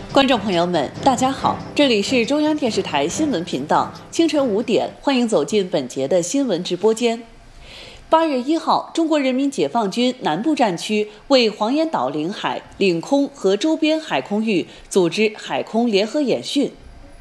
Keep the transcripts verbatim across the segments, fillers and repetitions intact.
观众朋友们，大家好，这里是中央电视台新闻频道，清晨五点，欢迎走进本节的新闻直播间。八月一号，中国人民解放军南部战区为黄岩岛领海、领空和周边海空域组织海空联合演训。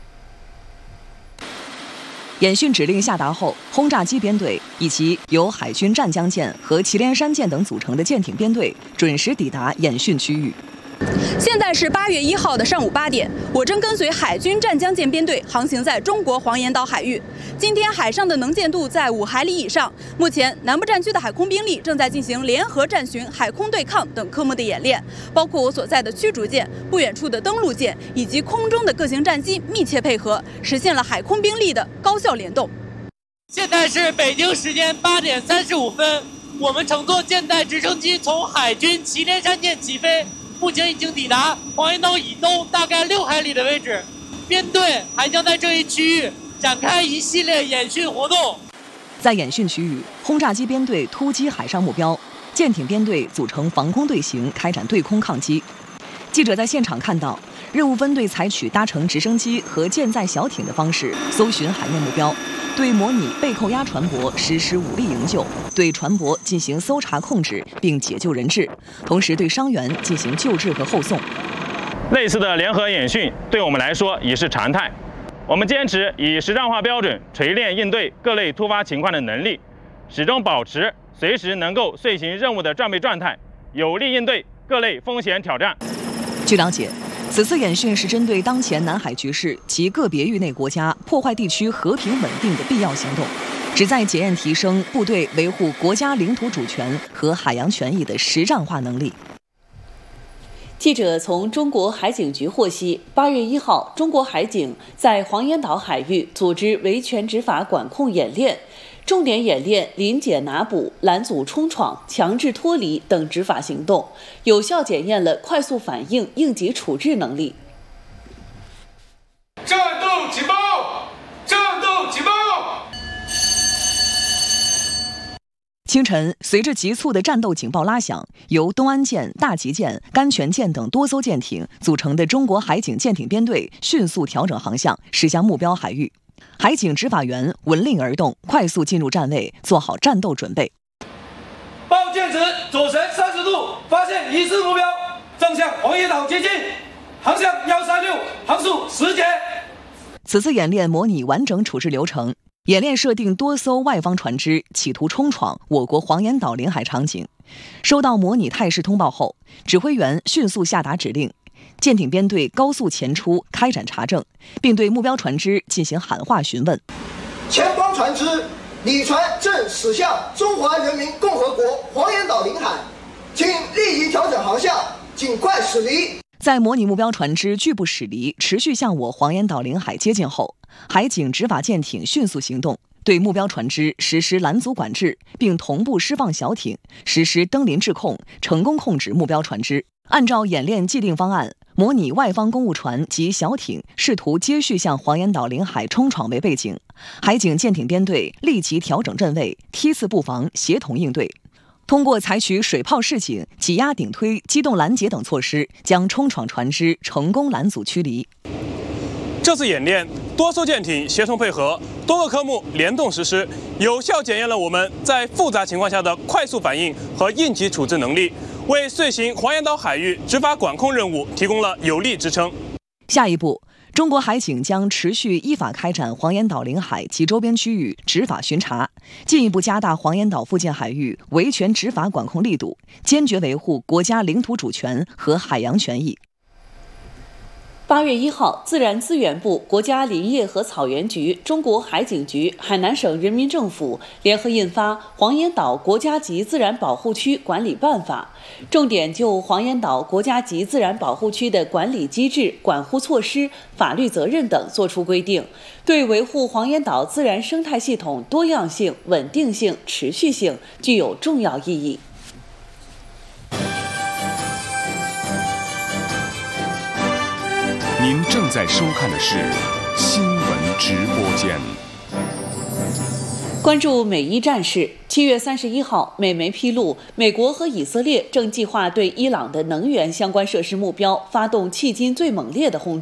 演训指令下达后，轰炸机编队以及由海军湛江舰和祁连山舰等组成的舰艇编队准时抵达演训区域。 现在是八月一号的上午八点，我正跟随海军湛江舰编队航行在中国黄岩岛海域。今天海上的能见度在五海里以上。目前，南部战区的海空兵力正在进行联合战巡、海空对抗等科目的演练，包括我所在的驱逐舰、不远处的登陆舰以及空中的各型战机密切配合，实现了海空兵力的高效联动。 现在是北京时间八点三十五分，我们乘坐舰载直升机从海军祁连山舰起飞。目前已经抵达黄岩岛以东大概六海里的位置，编队还将在这一区域展开一系列演训活动。 在演训区域，轰炸机编队突击海上目标，舰艇编队组成防空队形，开展对空抗击。记者在现场看到，任务分队采取搭乘直升机和舰载小艇的方式搜寻海面目标，对模拟被扣押船舶实施武力营救，对船舶进行搜查控制并解救人质，同时对伤员进行救治和后送。 类似的联合演训对我们来说已是常态，我们坚持以实战化标准锤炼应对各类突发情况的能力，始终保持随时能够遂行任务的战备状态，有力应对各类风险挑战。 据了解，此次演训是针对当前南海局势及个别域内国家破坏地区和平稳定的必要行动，旨在检验提升部队维护国家领土主权和海洋权益的实战化能力。 记者从中国海警局获悉，八月一号，中国海警在黄岩岛海域组织维权执法管控演练，重点演练临检拿捕、拦阻冲闯、强制脱离等执法行动，有效检验了快速反应、应急处置能力。 战斗警报！战斗警报！ 清晨，随着急促的战斗警报拉响，由东安舰、大吉舰、甘泉舰等多艘舰艇组成的中国海警舰艇编队迅速调整航向，驶向目标海域。海警执法员闻令而动，快速进入站位，做好战斗准备。 报舰值左旋三十度，发现疑似目标，正向黄岩岛接近，航向幺三六，航速十节。 此次演练模拟完整处置流程，演练设定多艘外方船只企图冲闯我国黄岩岛领海场景。收到模拟态势通报后，指挥员迅速下达指令。舰艇编队高速前出，开展查证，并对目标船只进行喊话询问。 前方船只，你船正驶向中华人民共和国黄岩岛领海，请立即调整航向，尽快驶离。 在模拟目标船只拒不驶离，持续向我黄岩岛领海接近后，海警执法舰艇迅速行动，对目标船只实施拦阻管制，并同步释放小艇，实施登临制控，成功控制目标船只。按照演练既定方案，模拟外方公务船及小艇试图接续向黄岩岛领海冲闯为背景，海警舰艇编队立即调整阵位，梯次布防，协同应对。通过采取水炮示警、挤压顶推、机动拦截等措施，将冲闯船只成功拦阻驱离。 这次演练，多艘舰艇协同配合，多个科目联动实施，有效检验了我们在复杂情况下的快速反应和应急处置能力，为遂行黄岩岛海域执法管控任务提供了有力支撑。 下一步，中国海警将持续依法开展黄岩岛领海及周边区域执法巡查，进一步加大黄岩岛附近海域维权执法管控力度，坚决维护国家领土主权和海洋权益。 八月一号，自然资源部、国家林业和草原局、中国海警局、海南省人民政府联合印发《黄岩岛国家级自然保护区管理办法》，重点就黄岩岛国家级自然保护区的管理机制、管护措施、法律责任等作出规定，对维护黄岩岛自然生态系统多样性、稳定性、持续性具有重要意义。 您正在收看的是新闻直播间。 关注美伊战事。七月三十一号，美媒披露，美国和以色列正计划对伊朗的能源相关设施目标发动迄今最猛烈的轰